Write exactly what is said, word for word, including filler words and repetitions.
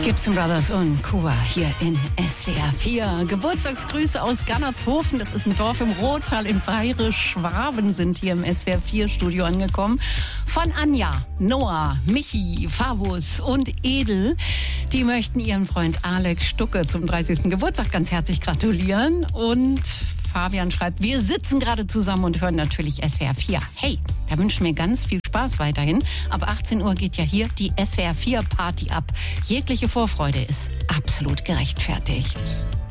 Gibson Brothers und Kuba hier in S W R vier. Geburtstagsgrüße aus Gannertshofen. Das ist ein Dorf im Rottal in Bayerisch-Schwaben, sind hier im S W R vier Studio angekommen. Von Anja, Noah, Michi, Fabus und Edel. Die möchten ihren Freund Alex Stucke zum dreißigsten Geburtstag ganz herzlich gratulieren. Und Fabian schreibt, wir sitzen gerade zusammen und hören natürlich S W R vier. Hey, da wünschen wir ganz viel Spaß weiterhin. Ab achtzehn Uhr geht ja hier die S W R vier Party ab. Jegliche Vorfreude ist absolut gerechtfertigt.